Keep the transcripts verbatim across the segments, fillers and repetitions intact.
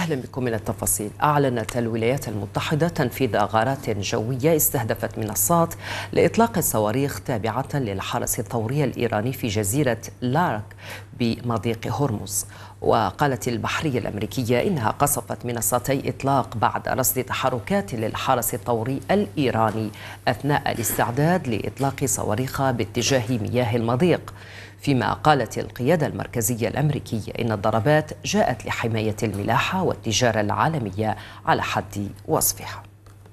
أهلا بكم من التفاصيل. أعلنت الولايات المتحدة تنفيذ غارات جوية استهدفت منصات لإطلاق الصواريخ تابعة للحرس الثوري الإيراني في جزيرة لارك بمضيق هرمز. وقالت البحرية الأمريكية إنها قصفت منصتي إطلاق بعد رصد تحركات للحرس الثوري الإيراني أثناء الاستعداد لإطلاق صواريخ باتجاه مياه المضيق. فيما قالت القيادة المركزية الأمريكية إن الضربات جاءت لحماية الملاحة والتجارة العالمية على حد وصفها.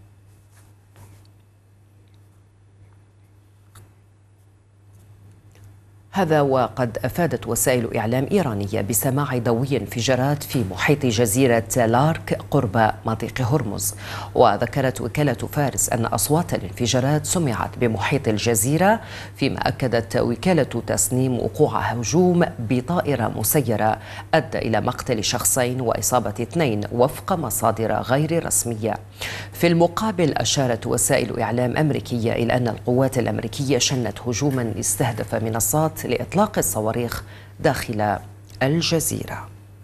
هذا وقد أفادت وسائل إعلام إيرانية بسماع دوي انفجارات في محيط جزيرة لارك قرب مضيق هرمز. وذكرت وكالة فارس أن أصوات الانفجارات سمعت بمحيط الجزيرة، فيما أكدت وكالة تسنيم وقوع هجوم بطائرة مسيرة أدى إلى مقتل شخصين وإصابة اثنين وفق مصادر غير رسمية. في المقابل أشارت وسائل إعلام أمريكية إلى أن القوات الأمريكية شنت هجوما استهدف منصات لإطلاق الصواريخ داخل الجزيرة.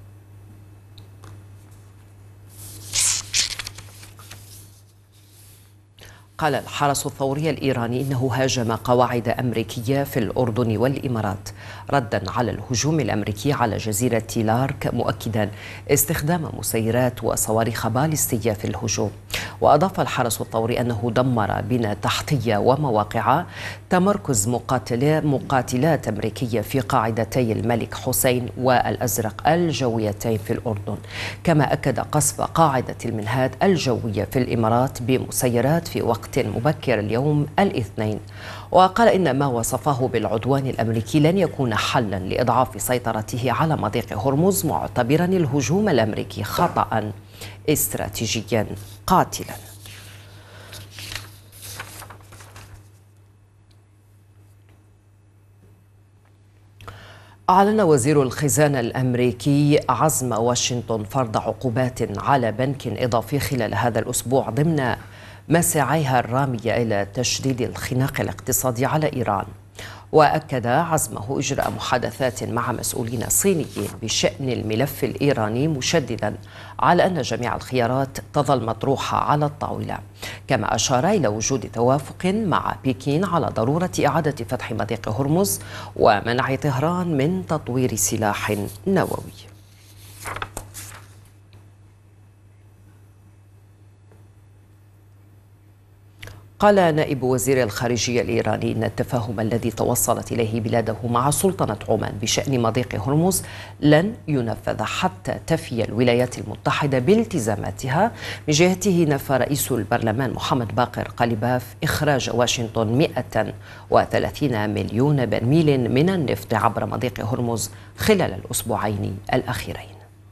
قال الحرس الثوري الإيراني إنه هاجم قواعد أمريكية في الأردن والإمارات ردا على الهجوم الأمريكي على جزيرة لارك، مؤكدا استخدام مسيرات وصواريخ باليستية في الهجوم. وأضاف الحرس الثوري أنه دمر بنى تحتية ومواقع تمركز مقاتلات أمريكية في قاعدتي الملك حسين والأزرق الجويتين في الأردن، كما أكد قصف قاعدة المنهاد الجوية في الإمارات بمسيرات في وقت مبكر اليوم الاثنين. وقال إن ما وصفه بالعدوان الأمريكي لن يكون حلا لإضعاف سيطرته على مضيق هرمز، معتبرا الهجوم الأمريكي خطأ استراتيجيا قاتلا. أعلن وزير الخزانة الأمريكي عزم واشنطن فرض عقوبات على بنك إضافي خلال هذا الأسبوع ضمن مساعيها الرامية إلى تشديد الخناق الاقتصادي على إيران. وأكد عزمه إجراء محادثات مع مسؤولين صينيين بشأن الملف الإيراني، مشددا على أن جميع الخيارات تظل مطروحة على الطاولة. كما أشار إلى وجود توافق مع بكين على ضرورة إعادة فتح مضيق هرمز ومنع طهران من تطوير سلاح نووي. قال نائب وزير الخارجية الإيراني إن التفاهم الذي توصلت إليه بلاده مع سلطنة عمان بشأن مضيق هرمز لن ينفذ حتى تفي الولايات المتحدة بالتزاماتها. من جهته نفى رئيس البرلمان محمد باقر قليباف إخراج واشنطن مئة وثلاثين مليون برميل من النفط عبر مضيق هرمز خلال الأسبوعين الأخيرين.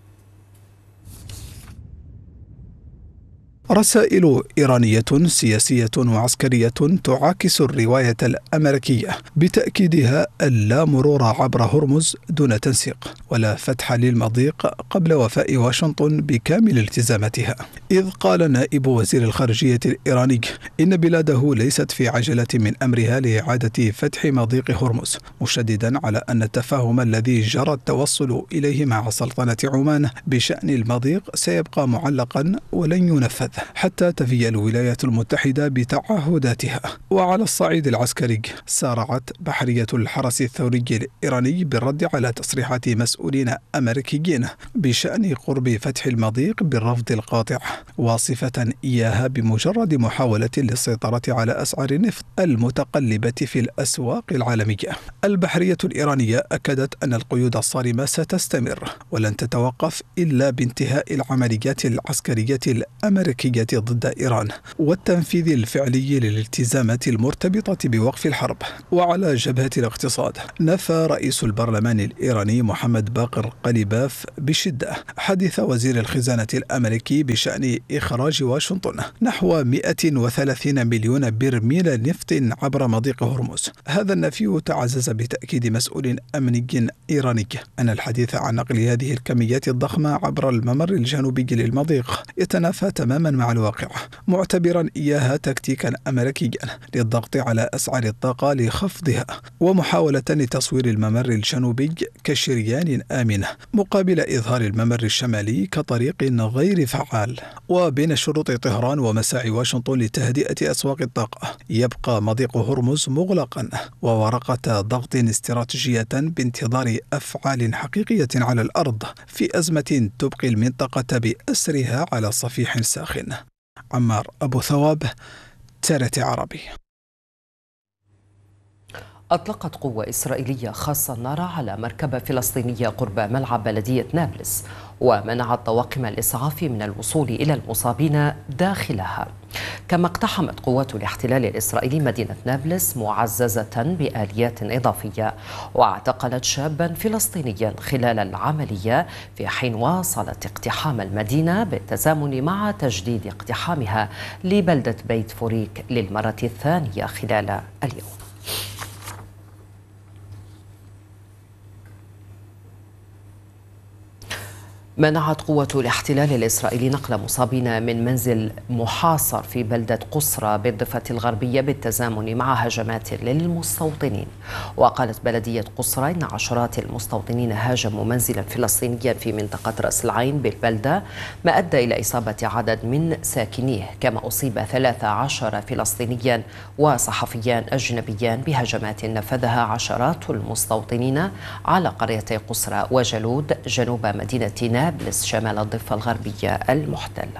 رسائل إيرانية سياسية وعسكرية تعاكس الرواية الأمريكية بتأكيدها اللا مرور عبر هرمز دون تنسيق ولا فتح للمضيق قبل وفاء واشنطن بكامل التزاماتها. إذ قال نائب وزير الخارجية الإيراني إن بلاده ليست في عجلة من أمرها لإعادة فتح مضيق هرمز، مشددا على أن التفاهم الذي جرى التوصل إليه مع سلطنة عمان بشأن المضيق سيبقى معلقا ولن ينفذ حتى تفي الولايات المتحدة بتعهداتها. وعلى الصعيد العسكري سارعت بحرية الحرس الثوري الإيراني بالرد على تصريحات مسؤولين أمريكيين بشأن قرب فتح المضيق بالرفض القاطع، واصفة إياها بمجرد محاولة للسيطرة على أسعار النفط المتقلبة في الأسواق العالمية. البحرية الإيرانية أكدت أن القيود الصارمة ستستمر ولن تتوقف إلا بانتهاء العمليات العسكرية الأمريكية ضد إيران والتنفيذ الفعلي للالتزامات المرتبطة بوقف الحرب. وعلى جبهة الاقتصاد نفى رئيس البرلمان الإيراني محمد باقر قليباف بشدة حديث وزير الخزانة الأمريكي بشأن إخراج واشنطن نحو مئة وثلاثين مليون برميل نفط عبر مضيق هرمز. هذا النفي تعزز بتأكيد مسؤول أمني إيراني أن الحديث عن نقل هذه الكميات الضخمة عبر الممر الجنوبي للمضيق يتنافى تماما مع الواقع، معتبرا إياها تكتيكا أمريكيا للضغط على أسعار الطاقة لخفضها، ومحاولة لتصوير الممر الجنوبي كشريان آمن مقابل إظهار الممر الشمالي كطريق غير فعال. وبين شروط طهران ومساعي واشنطن لتهدئة أسواق الطاقة يبقى مضيق هرمز مغلقا وورقة ضغط استراتيجية بانتظار أفعال حقيقية على الأرض في أزمة تبقي المنطقة بأسرها على صفيح ساخن. عمار أبو ثواب، تالت عربي. أطلقت قوة إسرائيلية خاصة النار على مركبة فلسطينية قرب ملعب بلدية نابلس، ومنعت طواقم الإسعاف من الوصول إلى المصابين داخلها. كما اقتحمت قوات الاحتلال الإسرائيلي مدينة نابلس معززة بآليات إضافية، واعتقلت شابا فلسطينيا خلال العملية، في حين واصلت اقتحام المدينة بالتزامن مع تجديد اقتحامها لبلدة بيت فوريك للمرة الثانية خلال اليوم. منعت قوة الاحتلال الإسرائيلي نقل مصابين من منزل محاصر في بلدة قصرى بالضفة الغربية بالتزامن مع هجمات للمستوطنين. وقالت بلدية قصرى إن عشرات المستوطنين هاجموا منزلا فلسطينيا في منطقة رأس العين بالبلدة، ما أدى إلى إصابة عدد من ساكنيه، كما أصيب ثلاثة عشر فلسطينيا وصحفيان أجنبيان بهجمات نفذها عشرات المستوطنين على قريتي قصرى وجلود جنوب مدينة نابلس شمال الضفة الغربية المحتلة.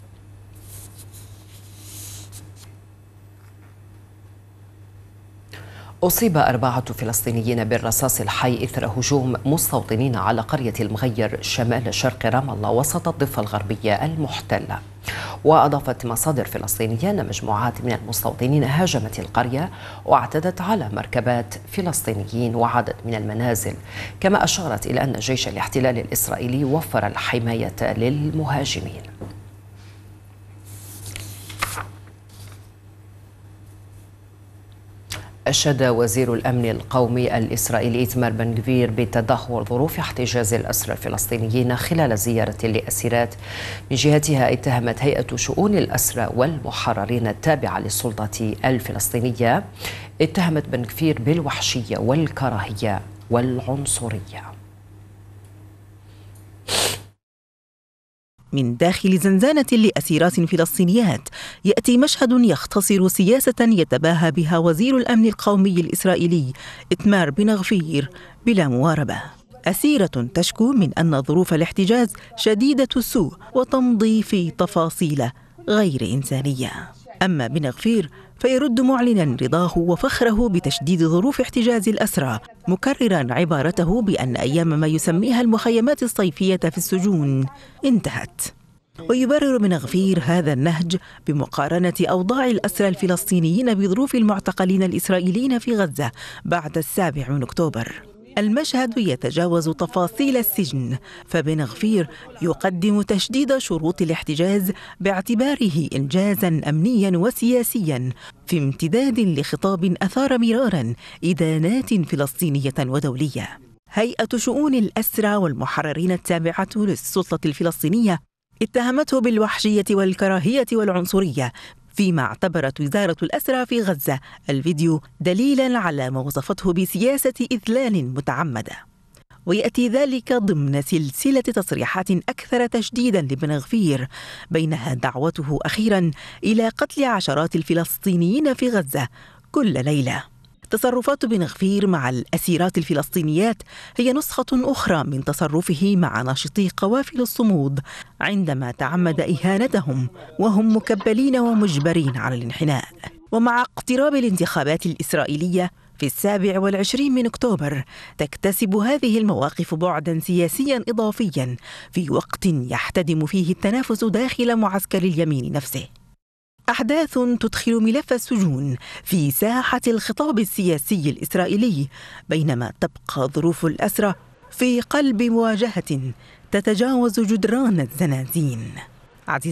أصيب أربعة فلسطينيين بالرصاص الحي إثر هجوم مستوطنين على قرية المغير شمال شرق رام الله وسط الضفة الغربية المحتلة. وأضافت مصادر فلسطينية أن مجموعات من المستوطنين هاجمت القرية واعتدت على مركبات فلسطينيين وعدد من المنازل، كما أشارت إلى أن جيش الاحتلال الإسرائيلي وفر الحماية للمهاجمين. أشاد وزير الأمن القومي الإسرائيلي إيتمار بن غفير بتدهور ظروف احتجاز الأسرى الفلسطينيين خلال زيارة لأسيرات. من جهتها اتهمت هيئة شؤون الأسرى والمحررين التابعة للسلطة الفلسطينية اتهمت بن غفير بالوحشية والكراهية والعنصرية. من داخل زنزانة لأسيرات فلسطينيات يأتي مشهد يختصر سياسة يتباهى بها وزير الأمن القومي الإسرائيلي إيتمار بن غفير بلا مواربة. أسيرة تشكو من أن ظروف الاحتجاز شديدة السوء وتمضي في تفاصيل غير إنسانية. أما بن غفير فيرد معلنا رضاه وفخره بتشديد ظروف احتجاز الأسرى، مكررا عبارته بأن أيام ما يسميها المخيمات الصيفية في السجون انتهت. ويبرر بن غفير هذا النهج بمقارنة أوضاع الأسرى الفلسطينيين بظروف المعتقلين الإسرائيليين في غزة بعد السابع من أكتوبر. المشهد يتجاوز تفاصيل السجن، فبن غفير يقدم تشديد شروط الاحتجاز باعتباره إنجازاً أمنياً وسياسياً، في امتداد لخطاب أثار مراراً إدانات فلسطينية ودولية. هيئة شؤون الأسرى والمحررين التابعة للسلطة الفلسطينية اتهمته بالوحشية والكراهية والعنصرية، فيما اعتبرت وزارة الأسرى في غزة الفيديو دليلاً على ما وصفته بسياسة إذلال متعمدة. ويأتي ذلك ضمن سلسلة تصريحات أكثر تشديداً لبن غفير، بينها دعوته أخيراً إلى قتل عشرات الفلسطينيين في غزة كل ليلة. تصرفات بن غفير مع الأسيرات الفلسطينيات هي نسخة أخرى من تصرفه مع ناشطي قوافل الصمود عندما تعمد إهانتهم وهم مكبلين ومجبرين على الانحناء. ومع اقتراب الانتخابات الإسرائيلية في السابع والعشرين من أكتوبر تكتسب هذه المواقف بعداً سياسياً إضافياً في وقت يحتدم فيه التنافس داخل معسكر اليمين نفسه. أحداث تدخل ملف السجون في ساحة الخطاب السياسي الإسرائيلي، بينما تبقى ظروف الأسرى في قلب مواجهة تتجاوز جدران الزنازين.